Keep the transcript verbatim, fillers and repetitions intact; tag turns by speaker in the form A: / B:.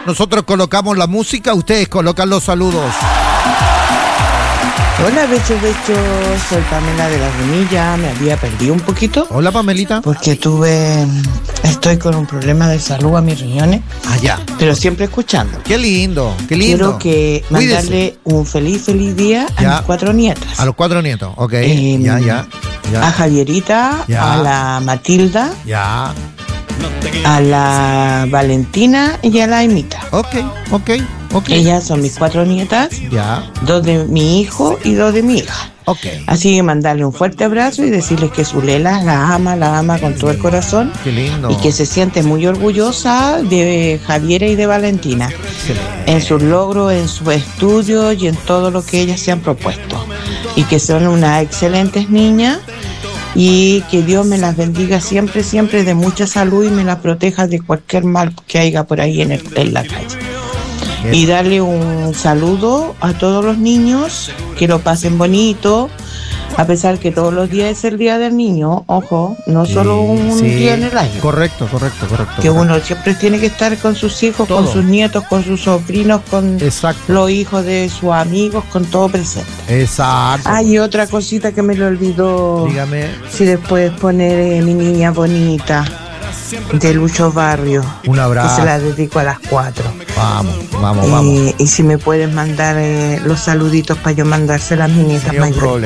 A: Nosotros colocamos la música, ustedes colocan los saludos.
B: Hola, Becho, Becho, soy Pamela de la Remilla, me había perdido un poquito.
A: Hola, Pamelita.
B: Porque tuve, estoy con un problema de salud a mis riñones.
A: Ah, ya.
B: Pero siempre escuchando.
A: Qué lindo, qué lindo.
B: Quiero que
A: Cuídese.
B: mandarle un feliz, feliz día a
A: Ya.
B: mis cuatro nietas.
A: A los cuatro nietos, ok.
B: Eh,
A: ya, ya, ya.
B: A Javierita,
A: Ya.
B: a la Matilda,
A: Ya.
B: a la Valentina y a la Emita.
A: Ok, ok, ok.
B: Ellas son mis cuatro nietas,
A: Ya.
B: dos de mi hijo y dos de mi hija.
A: Ok.
B: Así que mandarle un fuerte abrazo y decirles que su Lela la ama, la ama con todo el corazón.
A: Qué lindo.
B: Y que se siente muy orgullosa de Javiera y de Valentina en sus logros, en sus estudios y en todo lo que ellas se han propuesto. Y que son unas excelentes niñas y que Dios me las bendiga siempre, siempre de mucha salud y me las proteja de cualquier mal que haya por ahí en, el, en la calle.
A: Bien.
B: Y darle un saludo a todos los niños, que lo pasen bonito, a pesar que todos los días es el día del niño, ojo, no
A: Sí,
B: solo un
A: sí.
B: día en el año.
A: Correcto, correcto, correcto.
B: Que
A: correcto.
B: uno siempre tiene que estar con sus hijos,
A: Todo.
B: con sus nietos, con sus sobrinos, con
A: Exacto.
B: los hijos de sus amigos, con todo presente.
A: Exacto.
B: Hay otra cosita que me lo olvidó.
A: Dígame.
B: Si después poner eh, Mi Niña Bonita de Lucho Barrio,
A: Un
B: que
A: abrazo.
B: se la dedico a las cuatro.
A: Vamos, vamos, vamos.
B: Eh, y si me puedes mandar eh, los saluditos para yo mandársela a mis nietas
A: Sería un
B: mayores.
A: problema.